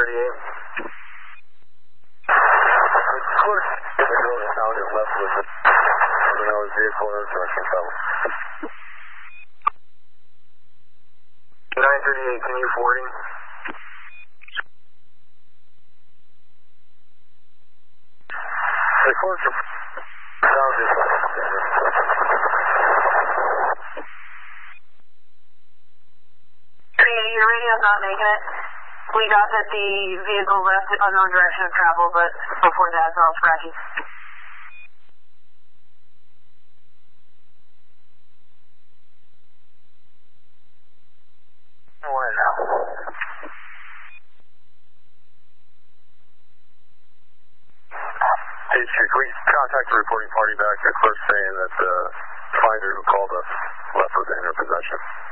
38. Clerk, the road sound is left with it. We know his vehicle in direction travel. 938, can you forwarding? The clerk sound is left. Your radio's not making it. We got that the vehicle left unknown direction of travel, but before that, it's all scratchy. Where now? Hey, Chief, we contact the reporting party back. The clerk's saying that the finder who called us left within her possession.